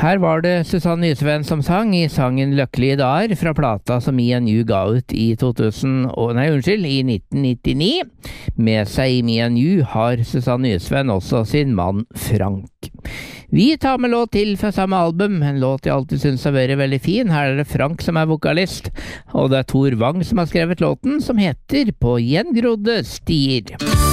Her var det Susanne Nysven som sang i sangen Løkkelige dager fra plata som Me and You ga ut i 1999. Med seg i Me and You har Susanne Nysven også sin mann Frank. Vi tar med låt til fra samme album, en låt jeg alltid synes har vært veldig fin. Her er det Frank som er vokalist, og det er Tor Wang som har skrevet låten, som heter På gjengrodde stier.